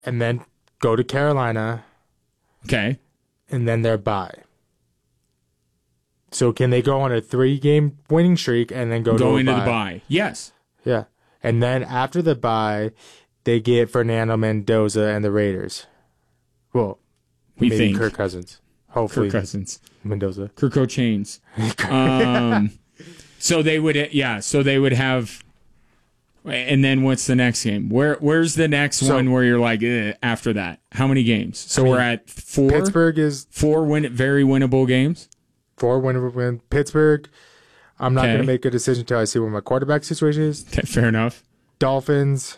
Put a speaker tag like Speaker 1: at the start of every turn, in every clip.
Speaker 1: and then go to Carolina,
Speaker 2: Okay.
Speaker 1: and then their bye. So can they go on a 3-game winning streak and then go
Speaker 2: into
Speaker 1: to
Speaker 2: the bye? Yes.
Speaker 1: Yeah. And then after the bye, they get Fernando Mendoza and the Raiders. Well,
Speaker 2: We
Speaker 1: maybe
Speaker 2: think.
Speaker 1: Kirk Cousins. Hopefully.
Speaker 2: Kirk Cousins.
Speaker 1: Mendoza.
Speaker 2: Kirk Chains. So they would have. And then what's the next game? Where's the next one where you're like, after that? How many games? So we're at 4?
Speaker 1: Pittsburgh is
Speaker 2: 4 very winnable games?
Speaker 1: 4 win. Pittsburgh, I'm not
Speaker 2: Okay.
Speaker 1: going to make a decision until I see what my quarterback situation is.
Speaker 2: Okay, fair enough.
Speaker 1: Dolphins,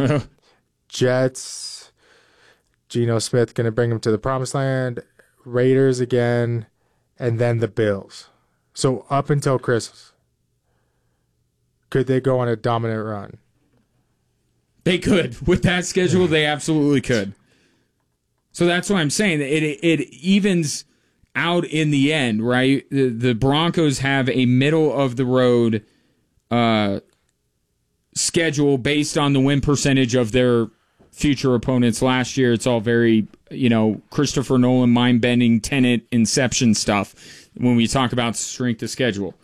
Speaker 1: Jets, Geno Smith going to bring them to the promised land. Raiders again, and then the Bills. So up until Christmas, could they go on a dominant run?
Speaker 2: They could. With that schedule, they absolutely could. So that's what I'm saying. It evens out in the end, right? The Broncos have a middle-of-the-road schedule based on the win percentage of their future opponents. Last year, it's all very, Christopher Nolan mind-bending Tenet Inception stuff when we talk about strength of schedule.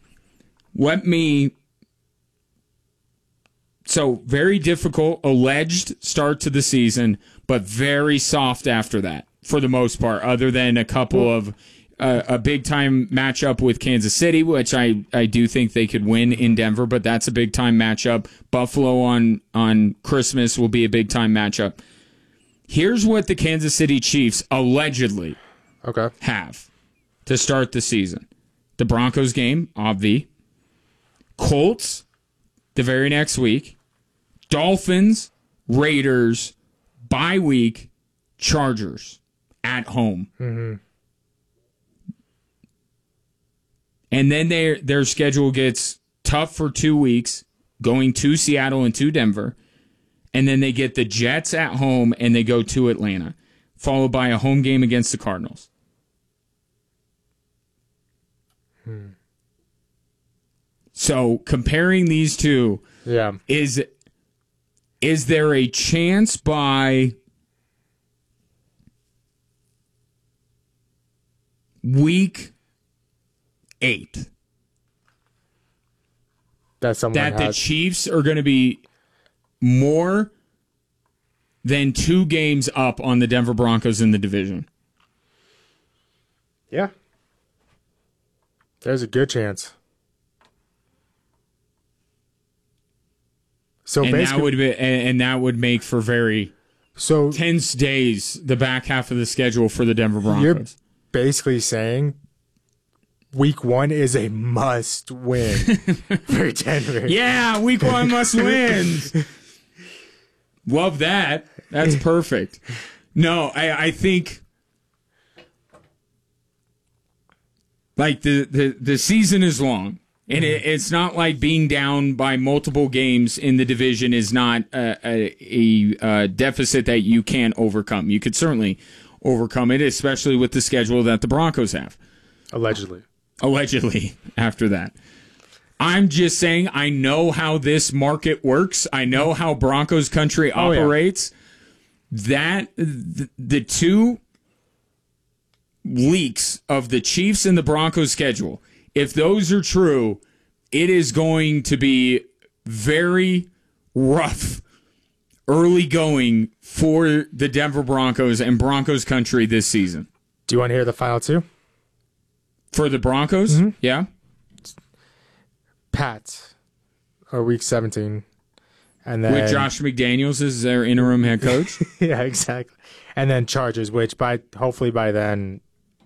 Speaker 2: So very difficult, alleged start to the season, but very soft after that, for the most part, other than a couple of a big-time matchup with Kansas City, which I do think they could win in Denver, but that's a big-time matchup. Buffalo on Christmas will be a big-time matchup. Here's what the Kansas City Chiefs allegedly have to start the season. The Broncos game, obvi. Colts, the very next week. Dolphins, Raiders, bye week, Chargers at home.
Speaker 1: Mm-hmm.
Speaker 2: And then their schedule gets tough for 2 weeks, going to Seattle and to Denver. And then they get the Jets at home and they go to Atlanta, followed by a home game against the Cardinals. So comparing these two, is there a chance by week 8 that the Chiefs are going to be more than 2 games up on the Denver Broncos in the division?
Speaker 1: Yeah. There's a good chance. So
Speaker 2: and that would make for very tense days, the back half of the schedule for the Denver Broncos.
Speaker 1: You're basically saying week 1 is a must win for Denver.
Speaker 2: Yeah, week 1 must wins. Love that. That's perfect. No, I think like the season is long. And it's not like being down by multiple games in the division is not a deficit that you can't overcome. You could certainly overcome it, especially with the schedule that the Broncos have.
Speaker 1: Allegedly
Speaker 2: after that. I'm just saying I know how this market works. I know how Broncos country operates. That the 2 leaks of the Chiefs and the Broncos schedule, if those are true, it is going to be very rough early going for the Denver Broncos and Broncos country this season.
Speaker 1: Do you want to hear the final 2?
Speaker 2: For the Broncos?
Speaker 1: Mm-hmm.
Speaker 2: Yeah.
Speaker 1: Pats are week 17. And then
Speaker 2: with Josh McDaniels as their interim head coach?
Speaker 1: Yeah, exactly. And then Chargers, which hopefully by then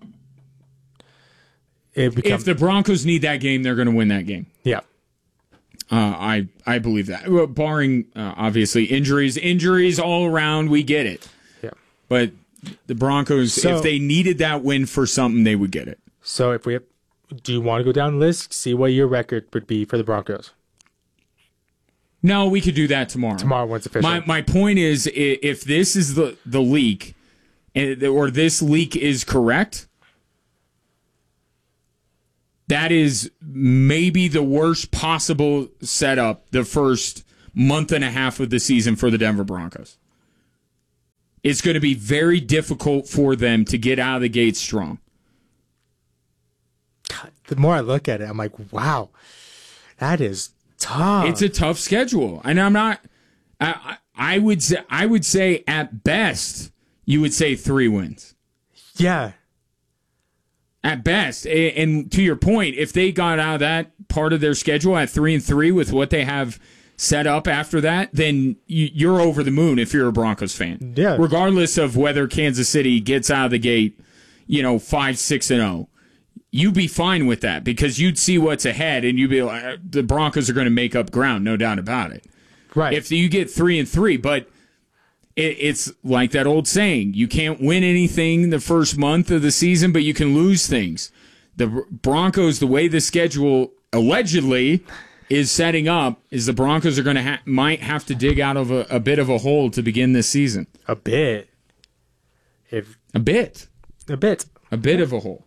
Speaker 2: if the Broncos need that game, they're going to win that game.
Speaker 1: Yeah.
Speaker 2: I believe that. Well, barring, obviously, injuries all around, we get it.
Speaker 1: Yeah.
Speaker 2: But the Broncos, if they needed that win for something, they would get it.
Speaker 1: So do you want to go down the list, see what your record would be for the Broncos?
Speaker 2: No, we could do that tomorrow.
Speaker 1: Tomorrow once official.
Speaker 2: My point is, if this is the leak, or this leak is correct, that is maybe the worst possible setup the first month and a half of the season for the Denver Broncos. It's going to be very difficult for them to get out of the gate strong.
Speaker 1: God, the more I look at it, I'm like, wow, that is tough.
Speaker 2: It's a tough schedule. And I'm not, I would say at best, you would say 3 wins.
Speaker 1: Yeah.
Speaker 2: At best. And to your point, if they got out of that part of their schedule at 3-3 with what they have set up after that, then you're over the moon if you're a Broncos fan.
Speaker 1: Yeah.
Speaker 2: Regardless of whether Kansas City gets out of the gate, 5-6-0. You'd be fine with that because you'd see what's ahead and you'd be like, the Broncos are going to make up ground, no doubt about it.
Speaker 1: Right.
Speaker 2: If you get 3-3, but it's like that old saying, you can't win anything the first month of the season, but you can lose things. The Broncos, the way the schedule allegedly is setting up, is the Broncos are going to might have to dig out of a bit of a hole to begin this season.
Speaker 1: A bit.
Speaker 2: A bit of a hole.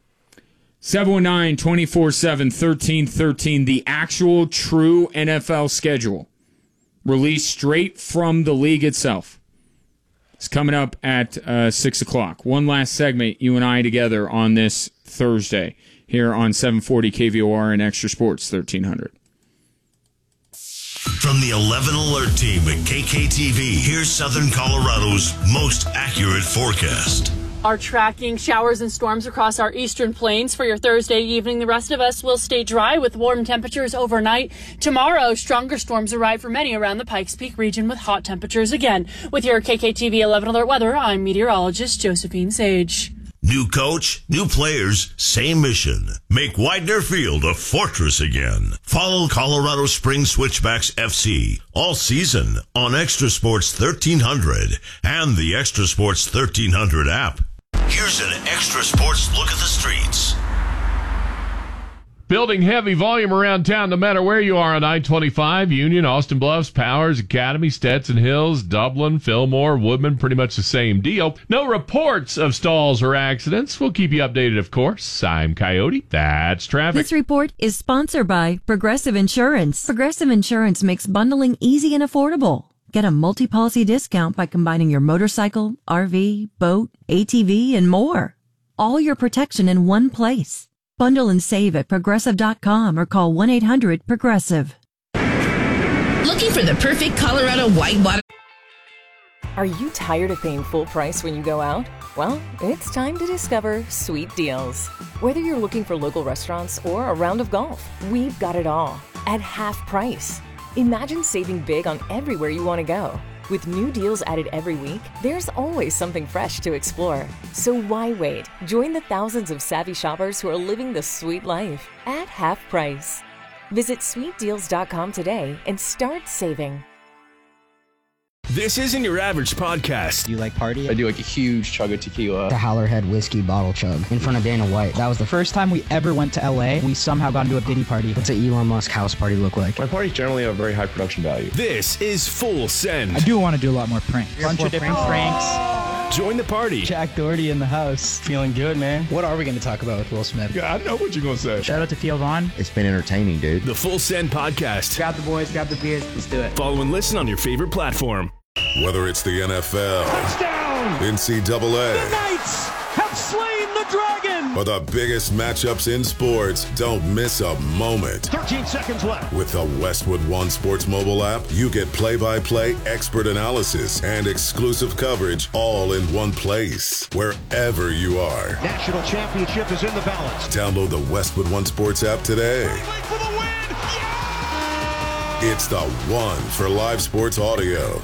Speaker 2: 719-247-1313, the actual true NFL schedule released straight from the league itself. It's coming up at 6 o'clock. One last segment, you and I together on this Thursday here on 740 KVOR and Extra Sports 1300.
Speaker 3: From the 11 Alert Team at KKTV, here's Southern Colorado's most accurate forecast.
Speaker 4: Are tracking showers and storms across our eastern plains for your Thursday evening. The rest of us will stay dry with warm temperatures overnight. Tomorrow, stronger storms arrive for many around the Pikes Peak region with hot temperatures again. With your KKTV 11 Alert weather, I'm meteorologist Josephine Sage.
Speaker 3: New coach, new players, same mission. Make Widener Field a fortress again. Follow Colorado Springs Switchbacks FC all season on Extra Sports 1300 and the Extra Sports 1300 app. Here's an Extra Sports look at the streets.
Speaker 5: Building heavy volume around town no matter where you are on I-25, Union, Austin Bluffs, Powers, Academy, Stetson Hills, Dublin, Fillmore, Woodman, pretty much the same deal. No reports of stalls or accidents. We'll keep you updated, of course. I'm Coyote. That's traffic.
Speaker 6: This report is sponsored by Progressive Insurance. Progressive Insurance makes bundling easy and affordable. Get a multi-policy discount by combining your motorcycle, RV, boat, ATV, and more. All your protection in one place. Bundle and save at Progressive.com or call 1-800-PROGRESSIVE.
Speaker 7: Looking for the perfect Colorado whitewater?
Speaker 8: Are you tired of paying full price when you go out? Well, it's time to discover Sweet Deals. Whether you're looking for local restaurants or a round of golf, we've got it all at half price. Imagine saving big on everywhere you want to go. With new deals added every week, there's always something fresh to explore. So why wait? Join the thousands of savvy shoppers who are living the sweet life at half price. Visit sweetdeals.com today and start saving.
Speaker 9: This isn't your average podcast.
Speaker 10: Do you like party?
Speaker 11: I do like a huge chug of tequila.
Speaker 10: The Howlerhead whiskey bottle chug in front of Dana White. That was the first time we ever went to LA. We somehow got into a Diddy party. What's an Elon Musk house party look like?
Speaker 11: My parties generally have very high production value.
Speaker 9: This is Full Send.
Speaker 10: I do want to do a lot more pranks. Bunch of different pranks.
Speaker 9: Join the party.
Speaker 10: Jack Doherty in the house. Feeling good, man. What are we going to talk about with Will Smith?
Speaker 11: Yeah, I know what you're going to say.
Speaker 10: Shout out to Theo Vaughn.
Speaker 12: It's been entertaining, dude.
Speaker 9: The Full Send podcast.
Speaker 10: Grab the boys, grab the beers. Let's do it.
Speaker 9: Follow and listen on your favorite platform.
Speaker 13: Whether it's the NFL,
Speaker 9: touchdown,
Speaker 13: NCAA,
Speaker 9: the Knights have slain the dragon,
Speaker 13: or the biggest matchups in sports, don't miss a moment.
Speaker 9: 13 seconds left.
Speaker 13: With the Westwood One Sports mobile app, you get play-by-play expert analysis and exclusive coverage all in one place, wherever you are.
Speaker 9: National championship is in the balance.
Speaker 13: Download the Westwood One Sports app today.
Speaker 9: For the win. Yeah!
Speaker 13: It's the one for live sports audio.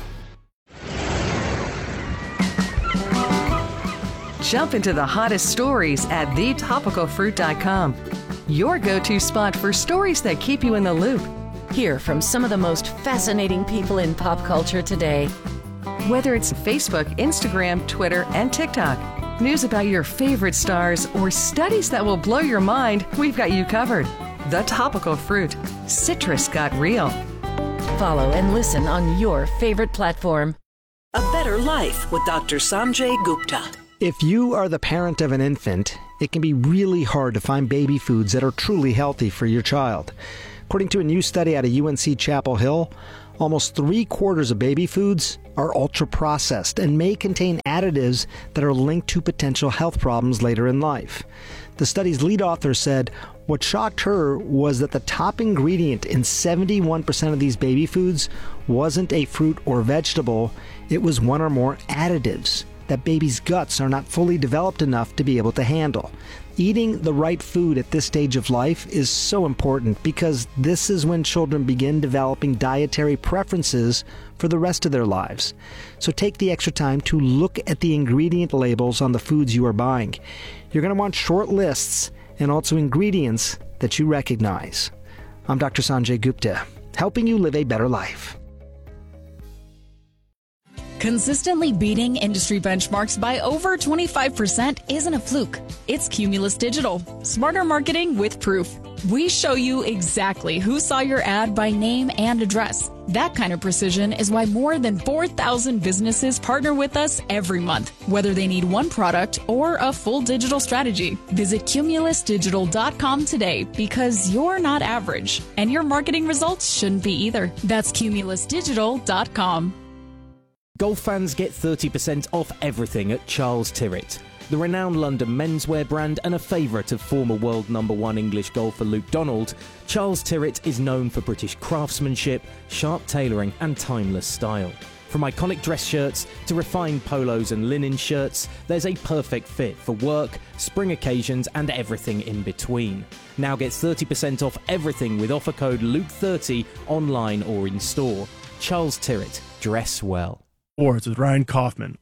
Speaker 14: Jump into the hottest stories at thetopicalfruit.com. Your go-to spot for stories that keep you in the loop. Hear from some of the most fascinating people in pop culture today. Whether it's Facebook, Instagram, Twitter, and TikTok, news about your favorite stars, or studies that will blow your mind, we've got you covered. The Topical Fruit. Citrus got real. Follow and listen on your favorite platform.
Speaker 15: A Better Life with Dr. Sanjay Gupta.
Speaker 16: If you are the parent of an infant, it can be really hard to find baby foods that are truly healthy for your child. According to a new study out of UNC Chapel Hill, Almost 3/4 of baby foods are ultra-processed and may contain additives that are linked to potential health problems later in life. The study's lead author said what shocked her was that the top ingredient in 71% of these baby foods wasn't a fruit or vegetable, it was one or more additives that babies' guts are not fully developed enough to be able to handle. Eating the right food at this stage of life is so important because this is when children begin developing dietary preferences for the rest of their lives. So take the extra time to look at the ingredient labels on the foods you are buying. You're going to want short lists and also ingredients that you recognize. I'm Dr. Sanjay Gupta, helping you live a better life.
Speaker 12: Consistently beating industry benchmarks by over 25% isn't a fluke. It's Cumulus Digital. Smarter marketing with proof. We show you exactly who saw your ad by name and address. That kind of precision is why more than 4,000 businesses partner with us every month, whether they need one product or a full digital strategy. Visit cumulusdigital.com today because you're not average, and your marketing results shouldn't be either. That's cumulusdigital.com.
Speaker 17: Golf fans get 30% off everything at Charles Tyrwhitt. The renowned London menswear brand and a favourite of former world #1 English golfer Luke Donald, Charles Tyrwhitt is known for British craftsmanship, sharp tailoring and timeless style. From iconic dress shirts to refined polos and linen shirts, there's a perfect fit for work, spring occasions and everything in between. Now get 30% off everything with offer code Luke30 online or in store. Charles Tyrwhitt, dress well.
Speaker 18: Sports with Ryan Kaufman